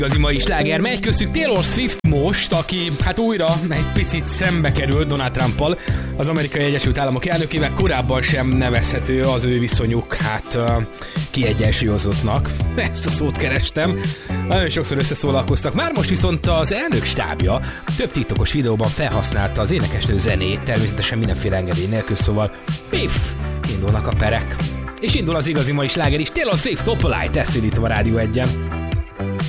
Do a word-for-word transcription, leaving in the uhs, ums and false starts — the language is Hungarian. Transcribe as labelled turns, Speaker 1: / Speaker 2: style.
Speaker 1: Igazi mai sláger megy köztük Taylor Swift most, aki hát újra egy picit szembe került Donald Trumpal, az Amerikai Egyesült Államok elnökével. Korábban sem nevezhető az ő viszonyuk hát uh, kiegyensúlyozottnak. Ezt a szót kerestem. Nagyon sokszor összeszólalkoztak. Már most viszont az elnök stábja több TikTokos videóban felhasználta az énekesnő zenét, természetesen mindenféle engedély nélkül, szóval piff, indulnak a perek. És indul az igazi mai sláger is. Taylor Swift, Opalite, ezt indítom a Rádió egyen.